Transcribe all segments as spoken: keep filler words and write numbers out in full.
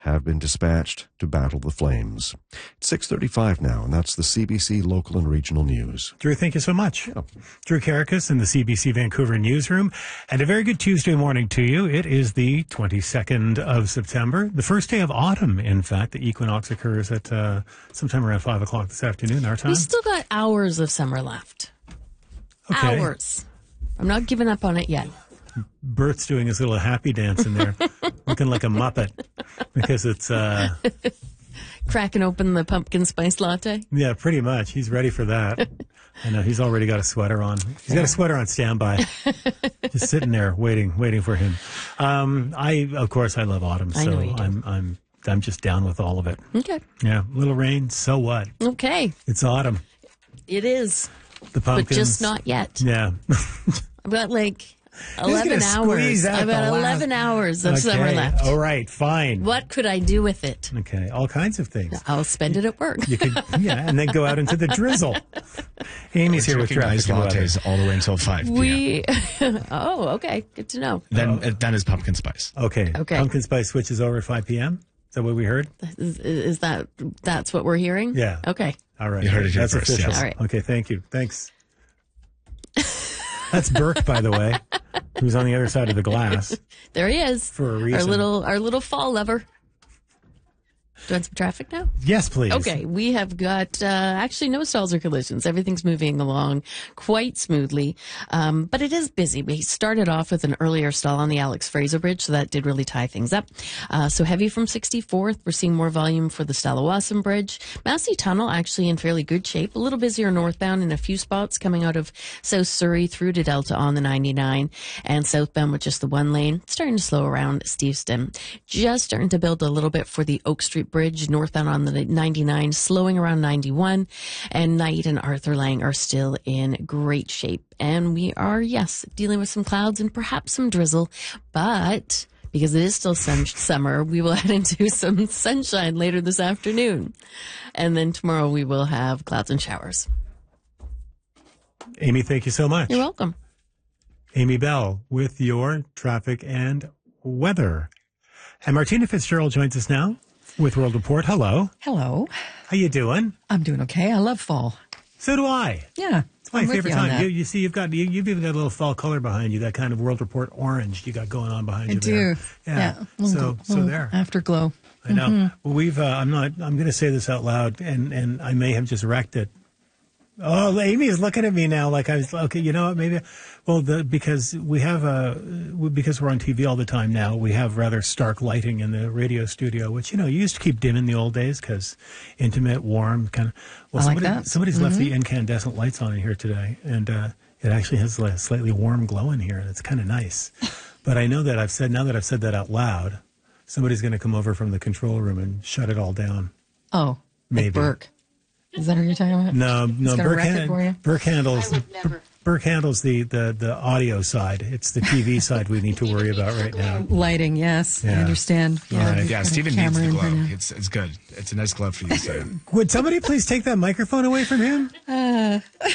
have been dispatched to battle the flames. It's six thirty-five now, and that's the C B C local and regional news. Drew, thank you so much. Yeah. Drew Karakis in the C B C Vancouver newsroom. And a very good Tuesday morning to you. It is the twenty-second of September, the first day of autumn, in fact. The equinox occurs at uh, sometime around five o'clock this afternoon, our time. We still got hours of summer left. Okay. Hours. I'm not giving up on it yet. Bert's doing his little happy dance in there, looking like a Muppet, because it's, uh, Cracking open the pumpkin spice latte. yeah, pretty much. He's ready for that. I know, he's already got a sweater on. He's got a sweater on standby, just sitting there waiting, waiting for him. Um, I, of course, I love autumn, I so know you do. I'm, I'm, I'm just down with all of it. Okay. Yeah, little rain, so what? Okay. It's autumn. It is. The pumpkins. But just not yet. Yeah. I've got like gonna eleven squeeze hours. out I've the got last- eleven hours of Okay. summer left. All right, fine. What could I do with it? Okay, all kinds of things. I'll spend it at work. You could, yeah, and then go out into the drizzle. Amy's here with Drinking traffic iced and weather. lattes all the way until five p.m. We. Oh, okay. Good to know. Then, uh, then is pumpkin spice. Okay. Okay. Pumpkin spice switches over at five p.m. Is that what we heard? Is, is that that's what we're hearing? Yeah. Okay. All right. You heard it here That's first, official. yes. All right. Okay, thank you. Thanks. That's Burke, by the way, who's on the other side of the glass. There he is. For a Our reason. little our little fall lover. Do you want some traffic now? Yes, please. Okay, we have got uh, actually no stalls or collisions. Everything's moving along quite smoothly, um, but it is busy. We started off with an earlier stall on the Alex Fraser Bridge, so that did really tie things up. Uh, so heavy from sixty-fourth. We're seeing more volume for the Stalawasan Bridge. Massey Tunnel actually in fairly good shape. A little busier northbound in a few spots coming out of South Surrey through to Delta on the ninety-nine, and southbound with just the one lane. Starting to slow around Steveston. Just starting to build a little bit for the Oak Street Bridge northbound on the ninety-nine, slowing around ninety-one, and Knight and Arthur Lang are still in great shape. And we are, yes, dealing with some clouds and perhaps some drizzle, but because it is still sun- summer, we will head into some sunshine later this afternoon. And then tomorrow we will have clouds and showers. Amy, thank you so much. You're welcome. Amy Bell with your traffic and weather. And Martina Fitzgerald joins us now with World Report. Hello. Hello. How you doing? I'm doing okay. I love fall. So do I. Yeah. It's my I'm with favorite you on time. that. You, you see, you've got you, you've even got a little fall color behind you. That kind of World Report orange you got going on behind I you do. there. Yeah. Little- So so little there. Afterglow. I know. Well, we've. Uh, I'm not. I'm going to say this out loud, and and I may have just wrecked it. Oh, Amy is looking at me now like I was, okay, you know what, maybe, well, the, because we have, uh, we, because we're on T V all the time now, we have rather stark lighting in the radio studio, which, you know, you used to keep dim in the old days because intimate, warm, kind of, well, I like somebody, that. somebody's left the incandescent lights on in here today, and uh, it actually has a slightly warm glow in here, and it's kind of nice. But I know that I've said, now that I've said that out loud, somebody's going to come over from the control room and shut it all down. Oh, Maybe. like Burke. Is that who you're talking about? No, no. gonna Burke, wreck it han- for you? Burke handles. I would never. Burke handles the, the, the audio side. It's the T V side we need to worry about right now. Lighting, yes. Yeah. I understand. Yeah, right. we've Yeah, got a Stephen needs camera the in for glove. now. It's it's good. It's a nice glove for you, sir. Would somebody please take that microphone away from him? Uh,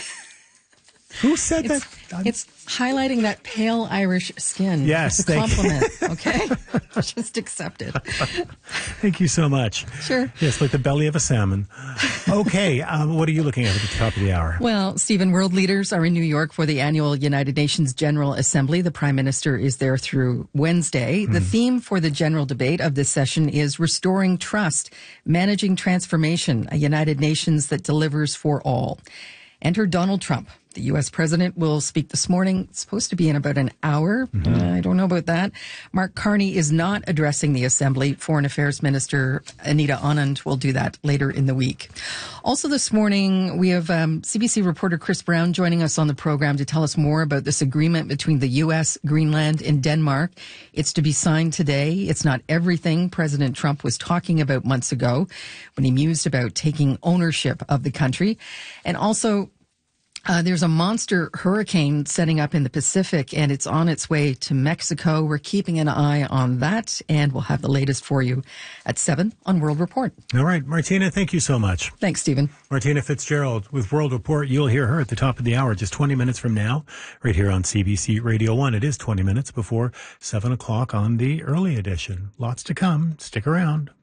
Who said it's, that? it's highlighting that pale Irish skin. Yes, It's a thank you. compliment, okay? Just accept it. Thank you so much. Sure. Yes, like the belly of a salmon. Okay, um, what are you looking at at the top of the hour? Well, Stephen, world leaders are in New York for the annual United Nations General Assembly. The Prime Minister is there through Wednesday. The theme for the general debate of this session is restoring trust, managing transformation, a United Nations that delivers for all. Enter Donald Trump. The U S president will speak this morning. It's supposed to be in about an hour. Mm-hmm. Uh, I don't know about that. Mark Carney is not addressing the assembly. Foreign Affairs Minister Anita Anand will do that later in the week. Also this morning, we have um, C B C reporter Chris Brown joining us on the program to tell us more about this agreement between the U S, Greenland, and Denmark. It's to be signed today. It's not everything President Trump was talking about months ago when he mused about taking ownership of the country. And also, Uh, there's a monster hurricane setting up in the Pacific, and it's on its way to Mexico. We're keeping an eye on that, and we'll have the latest for you at seven on World Report. All right, Martina, thank you so much. Thanks, Stephen. Martina Fitzgerald with World Report. You'll hear her at the top of the hour just twenty minutes from now, right here on C B C Radio one. It is twenty minutes before seven o'clock on the early edition. Lots to come. Stick around.